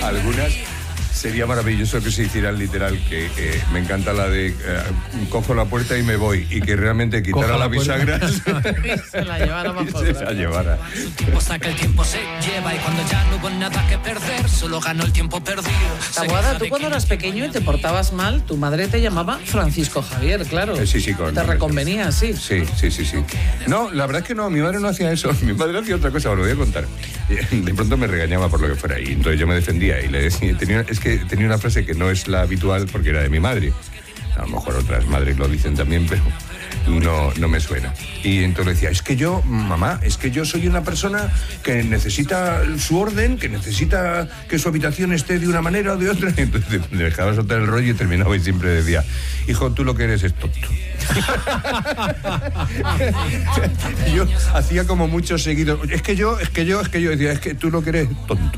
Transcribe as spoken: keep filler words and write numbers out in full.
algunas sería maravilloso que se hicieran literal, que eh, me encanta la de eh, cojo la puerta y me voy, y que realmente quitara Coja la la bisagra Y se la llevara más por se la llevara. Su tiempo saca el tiempo se lleva y cuando ya no hubo nada que perder, solo ganó el tiempo perdido. Taboada, tú cuando eras pequeño y te portabas mal, tu madre te llamaba Francisco Javier, claro. Eh, sí, sí, con- Te reconvenía, sí. Sí, sí, sí, sí. No, la verdad es que no, mi madre no hacía eso. Mi madre hacía otra cosa, os lo voy a contar. De pronto me regañaba por lo que fuera y entonces yo me defendía y le decía, tenía, es que tenía una frase que no es la habitual porque era de mi madre. A lo mejor otras madres lo dicen también, pero no, no me suena. Y entonces le decía, es que yo, mamá, es que yo soy una persona que necesita su orden, que necesita que su habitación esté de una manera o de otra. Y entonces me dejaba soltar el rollo y terminaba y siempre decía, hijo, tú lo que eres es tonto. Yo hacía como muchos seguidos, es que yo, es que yo, es que yo decía, es que tú lo que eres tonto.